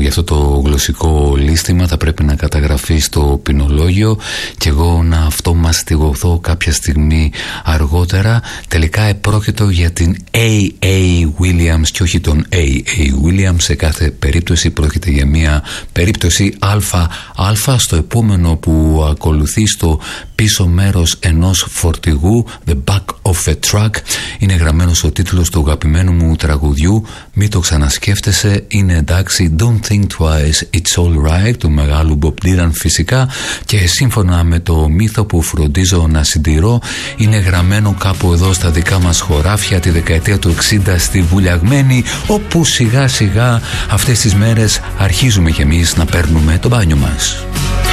για αυτό το γλωσσικό λίστημα θα πρέπει να καταγραφεί στο ποινολόγιο και εγώ να αυτομαστιγωθώ κάποια στιγμή αργότερα. Τελικά επρόκειτο για την A.A. Williams και όχι τον A.A. Williams. Σε κάθε περίπτωση πρόκειται για μια περίπτωση α. Στο επόμενο που ακολουθεί, στο πίσω μέρος ενός φορτηγού, The Back of a Truck, είναι γραμμένος ο τίτλος του αγαπημένου μου τραγουδιού. Μη το ξανασκέφτεσαι, είναι εντάξει. Don't think twice, it's all right, του μεγάλου Bob Dylan φυσικά, και σύμφωνα με το μύθο που φροντίζω να συντηρώ, είναι γραμμένο κάπου εδώ στα δικά μας χωράφια τη δεκαετία του 60 στη Βουλιαγμένη, όπου σιγά σιγά αυτές τις μέρες αρχίζουμε κι εμείς να παίρνουμε το μπάνιο μας.